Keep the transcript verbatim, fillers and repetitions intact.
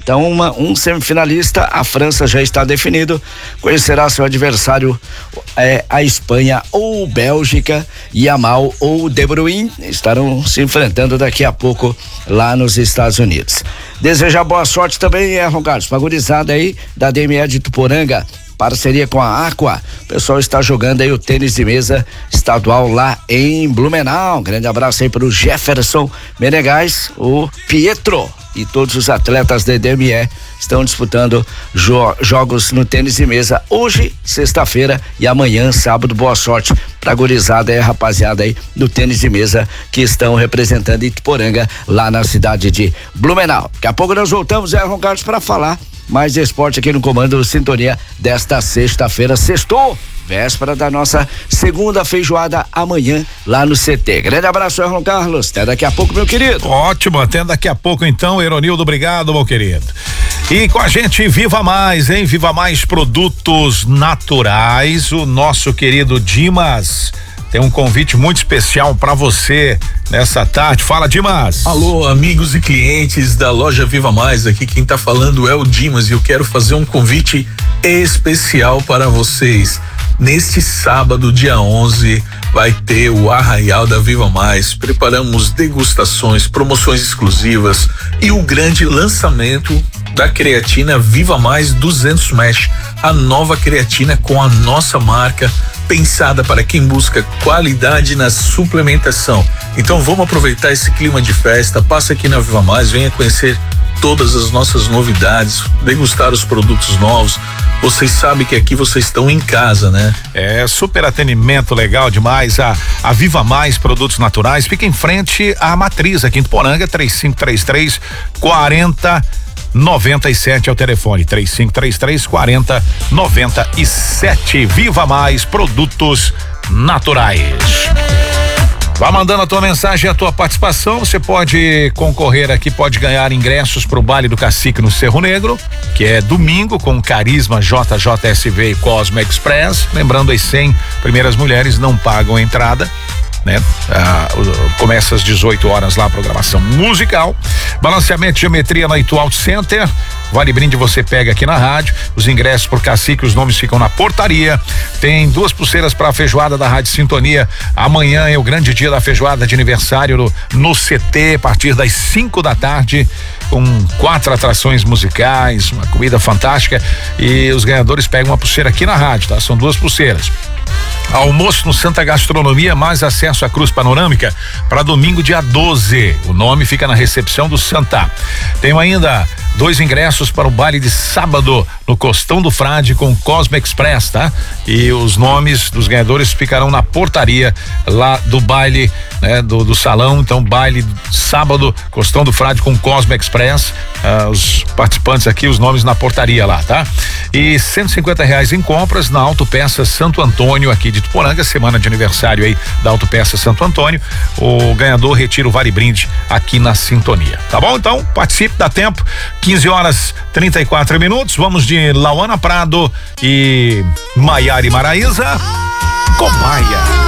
Então, uma, um semifinalista, a França já está definido, conhecerá seu adversário, é, a Espanha ou Bélgica, Yamal ou De Bruyne estarão se enfrentando daqui a pouco lá nos Estados Unidos. Desejar boa sorte também, é, Ron Carlos, pra gurizada aí da D M E de Tuporanga, parceria com a Aqua, o pessoal está jogando aí o tênis de mesa estadual lá em Blumenau. Um grande abraço aí para o Jefferson Menegais, o Pietro e todos os atletas da D M E estão disputando jo- jogos no tênis de mesa hoje, sexta-feira, e amanhã, sábado. Boa sorte pra gurizada e rapaziada aí do tênis de mesa que estão representando Ituporanga lá na cidade de Blumenau. Daqui a pouco nós voltamos, é, Ron Carlos, para falar mais de esporte aqui no Comando Sintonia desta sexta-feira, sextou, véspera da nossa segunda feijoada amanhã lá no C T. Grande abraço, Ron Carlos, até daqui a pouco, meu querido. Ótimo, até daqui a pouco então, Eronildo, obrigado, meu querido. E com a gente, Viva Mais, hein? Viva Mais Produtos Naturais, o nosso querido Dimas tem um convite muito especial para você nessa tarde. Fala, Dimas. Alô, amigos e clientes da loja Viva Mais, aqui quem tá falando é o Dimas e eu quero fazer um convite especial para vocês. Neste sábado, dia onze, vai ter o Arraial da Viva Mais. Preparamos degustações, promoções exclusivas e o grande lançamento da creatina Viva Mais duzentos Mesh, a nova creatina com a nossa marca, pensada para quem busca qualidade na suplementação. Então vamos aproveitar esse clima de festa, passa aqui na Viva Mais, venha conhecer todas as nossas novidades, degustar os produtos novos. Vocês sabem que aqui vocês estão em casa, né? É, super atendimento legal demais. A, a Viva Mais Produtos Naturais fica em frente à Matriz, aqui em Tuporanga, três cinco três três, quarenta noventa e sete é o telefone, três cinco três três, quarenta noventa e sete. Viva Mais Produtos Naturais. Vá mandando a tua mensagem e a tua participação. Você pode concorrer aqui, pode ganhar ingressos para o Baile do Cacique no Cerro Negro, que é domingo, com Carisma, J J S V e Cosmo Express. Lembrando, as cem primeiras mulheres não pagam entrada, né? Ah, começa às dezoito horas lá a programação musical. Balanceamento de geometria na Itu Auto Center. Vale brinde você pega aqui na rádio. Os ingressos por Cacique, os nomes ficam na portaria. Tem duas pulseiras para a feijoada da Rádio Sintonia. Amanhã é o grande dia da feijoada de aniversário no, no C T, a partir das cinco da tarde, com quatro atrações musicais, uma comida fantástica, e os ganhadores pegam uma pulseira aqui na rádio, tá? São duas pulseiras. Almoço no Santa Gastronomia, mais acesso à Cruz Panorâmica para domingo, dia doze. O nome fica na recepção do Santa. Tenho ainda dois ingressos para o baile de sábado no Costão do Frade com Cosmo Express, tá? E os nomes dos ganhadores ficarão na portaria lá do baile, né? Do, do salão. Então, baile sábado, Costão do Frade com Cosmo Express. Ah, os participantes aqui, os nomes na portaria lá, tá? E cento e cinquenta reais em compras na Autopeça Santo Antônio, aqui de Tuporanga, semana de aniversário aí da Autopeça Santo Antônio. O ganhador retira o vale brinde aqui na Sintonia, tá bom? Então, participe, dá tempo. quinze horas trinta e quatro minutos. Vamos de Lauana Prado e Maiara e Maraísa com Maia.